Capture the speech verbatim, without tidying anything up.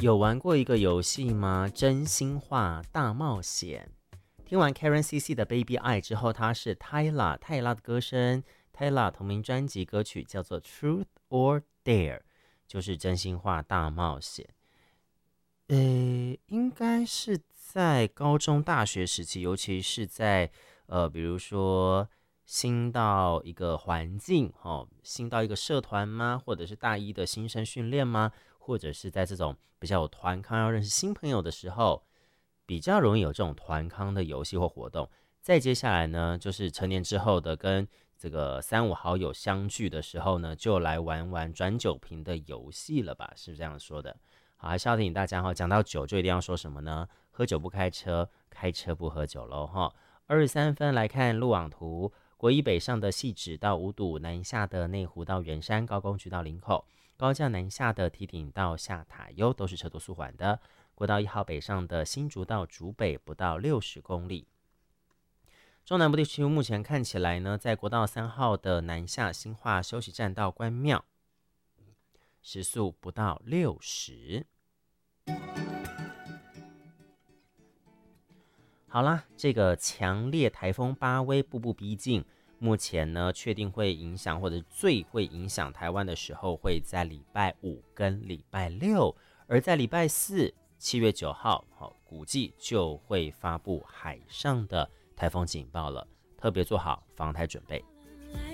有玩过一个游戏吗？真心话大冒险。听完 Karen C C 的 Baby I 之后，她是 Tyla 泰拉的歌声。Tyla 同名专辑歌曲叫做 Truth or Dare， 就是真心话大冒险。呃，应该是在高中、大学时期，尤其是在呃，比如说新到一个环境，哦，新到一个社团吗？或者是大一的新生训练吗？或者是在这种比较有团康要认识新朋友的时候，比较容易有这种团康的游戏或活动。再接下来呢，就是成年之后的跟这个三五好友相聚的时候呢，就来玩玩转酒瓶的游戏了吧？是不是这样说的？好，还是要提醒大家哈，讲到酒就一定要说什么呢？喝酒不开车，开车不喝酒喽哈。二十三分来看路网图，国一北上的汐止到五堵，南下的内湖到圆山，高工局到林口，高架南下的堤顶到下塔悠都是车多速缓的。国道一号北上的新竹到竹北不到六十公里。中南部地区目前看起来呢，在国道三号的南下新化休息站到关庙，时速不到六十。好啦，这个强烈台风巴威步步逼近，目前呢确定会影响或者最会影响台湾的时候，会在礼拜五跟礼拜六，而在礼拜四七月九号，好，估计就会发布海上的台风警报了，特别做好防台准备。